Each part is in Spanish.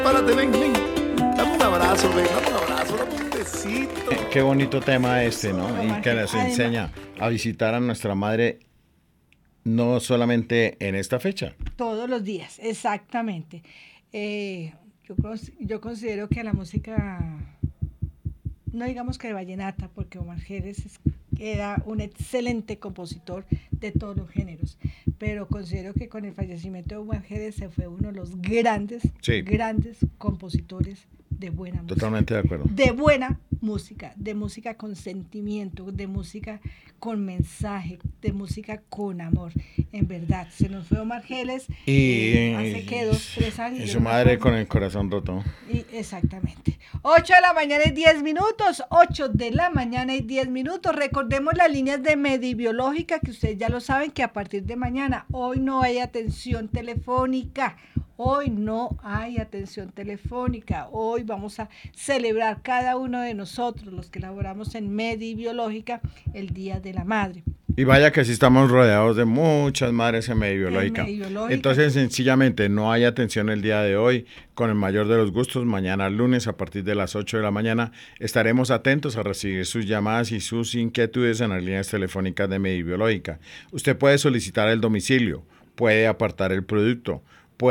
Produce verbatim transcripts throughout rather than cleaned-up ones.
Párate, ven, ven. Dame un abrazo, ven, dame un abrazo, dame un besito. Qué, qué bonito tema este, ¿no? Y que nos enseña a visitar a nuestra madre no solamente en esta fecha. Todos los días, exactamente. Eh, yo, yo considero que la música, no digamos que de vallenata, porque Omar Geles es, era un excelente compositor de todos los géneros, pero considero que con el fallecimiento de Omar Geles se fue uno de los grandes, sí. grandes compositores de buena música. Totalmente de acuerdo. De buena música, de música con sentimiento, de música con mensaje, de música con amor. En verdad, se nos fue Omar Geles y eh, hace que dos, tres años. Y su madre con el corazón roto. Y, exactamente. ocho de la mañana y diez minutos, ocho de la mañana y diez minutos. Recordemos las líneas de Medibiológica, que ustedes ya lo saben, que a partir de mañana, hoy no hay atención telefónica. Hoy no hay atención telefónica, hoy vamos a celebrar cada uno de nosotros, los que laboramos en Medibiológica, el Día de la Madre. Y vaya que sí estamos rodeados de muchas madres en Medibiológica. Medibiológica. Entonces, sencillamente, no hay atención el día de hoy, con el mayor de los gustos. Mañana lunes, a partir de las ocho de la mañana, estaremos atentos a recibir sus llamadas y sus inquietudes en las líneas telefónicas de Medibiológica. Usted puede solicitar el domicilio, puede apartar el producto,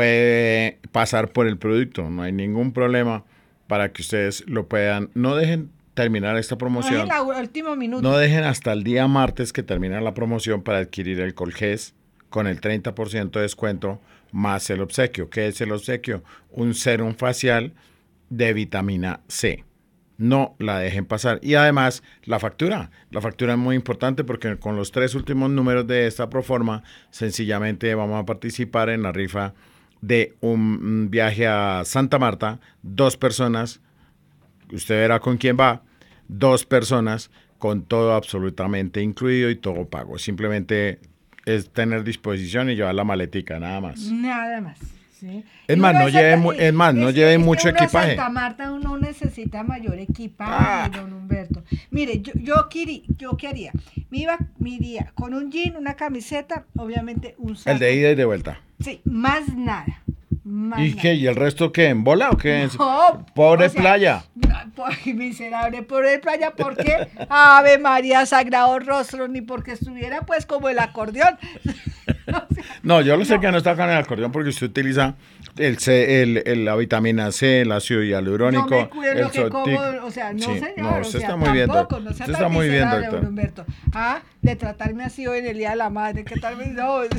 puede pasar por el producto, no hay ningún problema para que ustedes lo puedan. No dejen terminar esta promoción. No dejen el último minuto. No dejen hasta el día martes que termina la promoción para adquirir el Colgés con el treinta por ciento de descuento más el obsequio. ¿Qué es el obsequio? Un serum facial de vitamina C. No la dejen pasar. Y además, la factura. La factura es muy importante porque con los tres últimos números de esta proforma, sencillamente vamos a participar en la rifa de un viaje a Santa Marta, dos personas, usted verá con quién va, dos personas con todo absolutamente incluido y todo pago. Simplemente es tener disposición y llevar la maletica, nada más. Nada más. Sí. Es, más, no lleve, es más, no lleve mucho equipaje. En Santa Marta uno necesita mayor equipaje, ah. don Humberto. Mire, yo, yo, quería, yo qué haría, me iba, me iría con un jean, una camiseta, obviamente un saco. El de ida y de vuelta. Sí, más nada. Más ¿Y nada. qué? ¿Y el resto qué? ¿En bola o qué? No, pobre o sea, playa. Por, miserable, pobre playa, ¿por qué? Ave María, sagrado rostro, ni porque estuviera pues como el acordeón. No, yo lo sé no. que no está con el acordeón porque usted utiliza el C, el, el, la vitamina C, el ácido hialurónico. No me cuido el lo que como, o sea, no sí, señor, no, o usted sea, está muy bien, tampoco, no sea usted tan está muy bien, miserable, doctor. don Humberto. Ah, de tratarme así hoy en el Día de la Madre, ¿qué tal? No,